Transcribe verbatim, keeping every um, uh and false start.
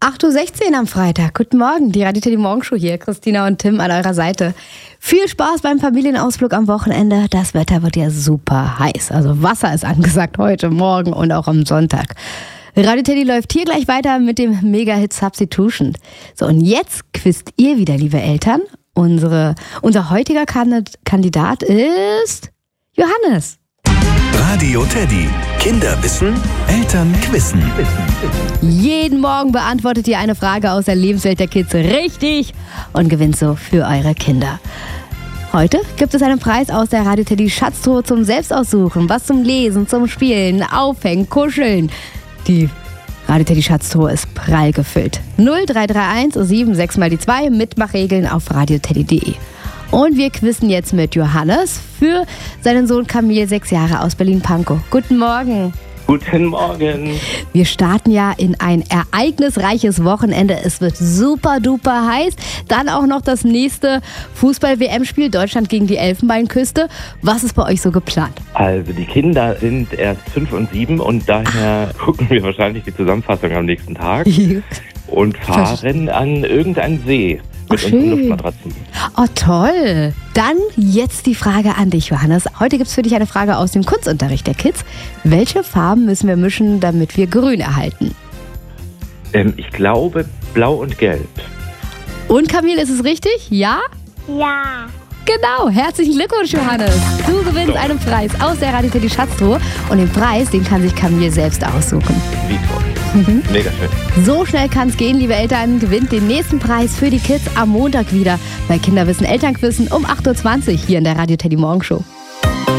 acht Uhr sechzehn am Freitag. Guten Morgen, die Radio Teddy Morgenshow hier. Christina und Tim an eurer Seite. Viel Spaß beim Familienausflug am Wochenende. Das Wetter wird ja super heiß. Also Wasser ist angesagt heute, morgen und auch am Sonntag. Radio Teddy läuft hier gleich weiter mit dem Mega-Hit Substitution. So, und jetzt quizt ihr wieder, liebe Eltern. Unsere, unser heutiger Kandidat ist Johannes. Radio Teddy. Kinder wissen, Eltern quizzen. Jeden Morgen beantwortet ihr eine Frage aus der Lebenswelt der Kids richtig und gewinnt so für eure Kinder. Heute gibt es einen Preis aus der Radio Teddy Schatztruhe zum Selbstaussuchen. Was zum Lesen, zum Spielen, Aufhängen, Kuscheln. Die Radio Teddy Schatztruhe ist prall gefüllt. null drei drei eins sieben sechs mal die zwei. Mitmachregeln auf radioteddy punkt de. Und wir quizzen jetzt mit Johannes für seinen Sohn Camille, sechs Jahre, aus Berlin-Pankow. Guten Morgen. Guten Morgen. Wir starten ja in ein ereignisreiches Wochenende. Es wird super duper heiß. Dann auch noch das nächste Fußball-W M-Spiel, Deutschland gegen die Elfenbeinküste. Was ist bei euch so geplant? Also die Kinder sind erst fünf und sieben und daher ah. gucken wir wahrscheinlich die Zusammenfassung am nächsten Tag und fahren an irgendeinen See. Mit oh, unseren Luftmatratzen. Oh, toll. Dann jetzt die Frage an dich, Johannes. Heute gibt es für dich eine Frage aus dem Kunstunterricht der Kids. Welche Farben müssen wir mischen, damit wir grün erhalten? Ähm, ich glaube blau und gelb. Und Camille, ist es richtig? Ja? Ja. Genau, herzlichen Glückwunsch, Johannes. Du gewinnst so. einen Preis aus der Radio Teddy Schatztruhe. Und den Preis, den kann sich Camille selbst aussuchen. Wie toll. Mhm. Mega schön. So schnell kann es gehen, liebe Eltern. Gewinnt den nächsten Preis für die Kids am Montag wieder bei Kinderwissen Elternquissen um acht Uhr zwanzig hier in der Radio Teddy Morgenshow.